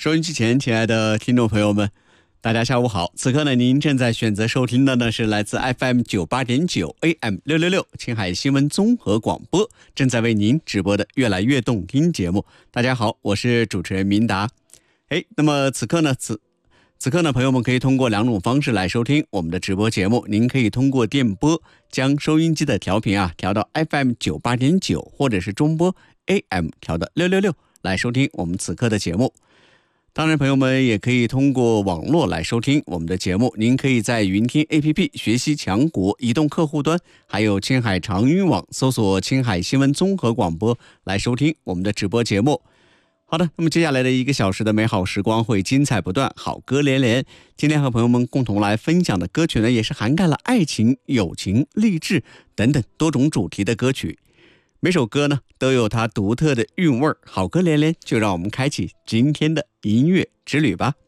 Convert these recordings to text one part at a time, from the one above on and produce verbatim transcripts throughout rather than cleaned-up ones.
收音机前，亲爱的听众朋友们，大家下午好。此刻呢，您正在选择收听的呢是来自 F M 九八点九 A M 六六六青海新闻综合广播，正在为您直播的越来越动听节目。大家好，我是主持人明达。哎，那么此刻呢，此此刻呢，朋友们可以通过两种方式来收听我们的直播节目。您可以通过电波将收音机的调频啊调到 F M 九八点九，或者是中波 A M 调到六六六来收听我们此刻的节目。当然，朋友们也可以通过网络来收听我们的节目。您可以在云听 A P P 学习强国移动客户端，还有青海长云网搜索青海新闻综合广播来收听我们的直播节目。好的，那么接下来的一个小时的美好时光会精彩不断，好歌连连。今天和朋友们共同来分享的歌曲呢，也是涵盖了爱情、友情、励志等等多种主题的歌曲。每首歌呢都有它独特的韵味，好歌连连，就让我们开启今天的音乐之旅吧。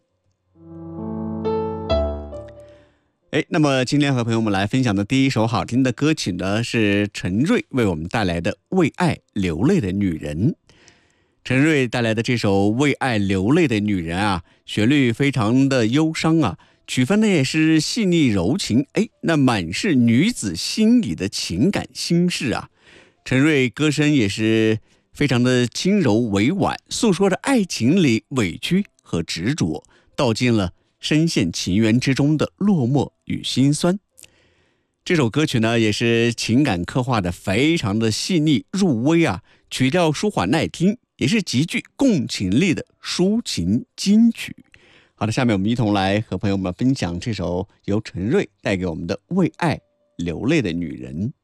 哎，那么今天和朋友们来分享的第一首好听的歌曲呢，是陈瑞为我们带来的《为爱流泪的女人》。陈瑞带来的这首《为爱流泪的女人》啊，旋律非常的忧伤啊，曲风呢也是细腻柔情，哎，那满是女子心里的情感心事啊。陈瑞歌声也是非常的轻柔委婉，诉说着爱情里委屈和执着，道尽了深陷情缘之中的落寞与心酸。这首歌曲呢也是情感刻画的非常的细腻入微啊，曲调舒缓耐听，也是极具共情力的抒情金曲。好的，下面我们一同来和朋友们分享这首由陈瑞带给我们的《为爱流泪的女人》。